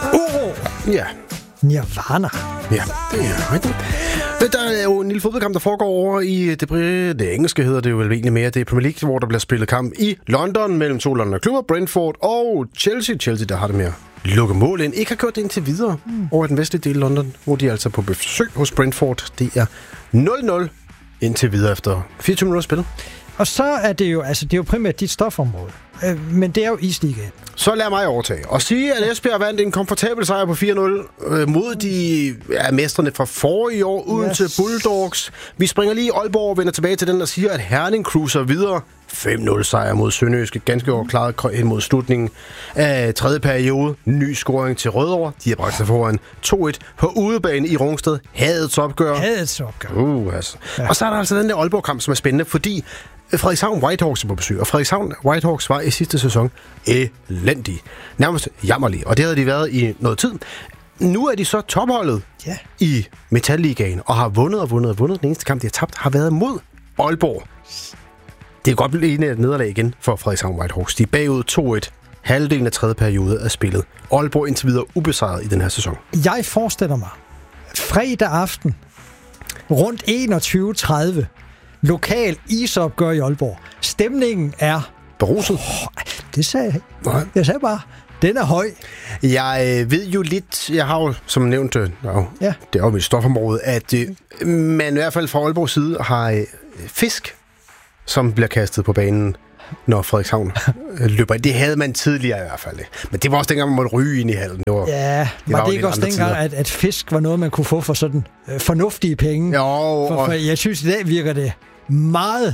Uro. Ja. Nirvana. Ja, det er rigtigt. Der er jo en lille fodboldkamp, der foregår over i det engelske, hedder det jo vel egentlig mere. Det er Premier League, hvor der bliver spillet kamp i London mellem to London-klubber, Brentford og Chelsea. Chelsea, der har det med at lukke mål ind. Ikke har gjort det indtil videre over den vestlige del af London, hvor de er altså på besøg hos Brentford. Det er 0-0 indtil videre efter 24 minutter spillet. Og så er det jo, det er jo primært dit stofområde. Men det er jo Isligaen. Så lad mig overtage og sige, at Esbjerg vandt en komfortabel sejr på 4-0 mod de mestrene fra forrige år uden til Bulldogs. Vi springer lige i Aalborg og vender tilbage til den, der siger, at Herning cruiser videre. 5-0 sejr mod Sønderjyske, ganske overklaret hen mod slutningen af tredje periode. Ny scoring til Rødovre. De har bragt sig foran 2-1 på udebane i Rungsted. Hadets opgør. Altså. Ja. Og så er der altså den der Aalborg-kamp, som er spændende, fordi Frederikshavn Whitehawks er på besøg, og Frederikshavn Whitehawks var i sidste sæson elendig. Nærmest jammerlig, og det havde de været i noget tid. Nu er de så topholdet i Metalligaen, og har vundet. Den eneste kamp, de har tabt, har været mod Aalborg. Det er godt blive et nederlag igen for Frederikshavn Whitehawks. De er bagud 2-1. Halvdelen af tredje periode er spillet. Aalborg indtil videre ubesejret i den her sæson. Jeg forestiller mig, fredag aften, rundt 21:30, lokal isopgør i Aalborg. Stemningen er beruset. Det sagde jeg. Nej. Jeg sagde bare, den er høj. Jeg ved jo lidt, jeg har jo som nævnt, det er jo mit stofområde, at man i hvert fald fra Aalborgs side har fisk, som bliver kastet på banen, når Frederikshavn løber. Det havde man tidligere i hvert fald. Men det var også dengang, man måtte ryge ind i hallen. Var det ikke også dengang, at fisk var noget, man kunne få for sådan fornuftige penge? Jo. For jeg synes, i dag virker det meget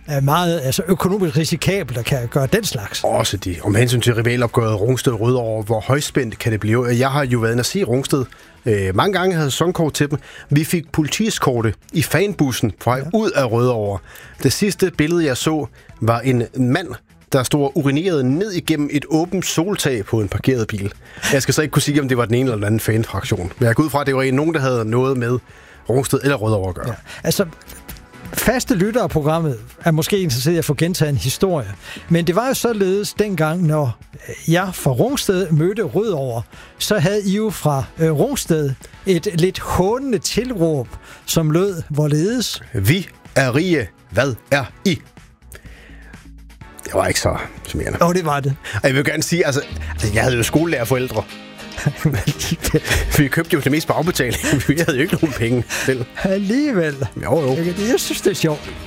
økonomisk risikabelt at kan gøre den slags. Også om hensyn til rivalopgøret Rungsted-Rødovre, hvor højspændt kan det blive. Jeg har jo været inde at se Rungsted. Mange gange havde sæsonkort til dem. Vi fik politiskorte i fanbussen fra ud af Rødovre. Det sidste billede, jeg så, var en mand, der stod og urinerede ned igennem et åbent soltag på en parkeret bil. Jeg skal så ikke kunne sige, om det var den ene eller den anden fanfraktion. Men jeg går ud fra, at det var nogen, der havde noget med Rungsted eller Rødovre at gøre. Ja, faste lyttere af programmet er måske interesseret i at få gentaget en historie. Men det var jo således dengang, når jeg fra Rungsted mødte Rødovre, så havde I jo fra Rungsted et lidt hånende tilråb, som lød hvorledes: Vi er rige. Hvad er I? Det var ikke så smerende. Det var det. Og jeg vil gerne sige, jeg havde jo skolelærerforældre. Vi købte jo det mest på afbetaling. Vi havde jo ikke nogen penge selv. Alligevel. Jo. Jeg synes, det er sjovt.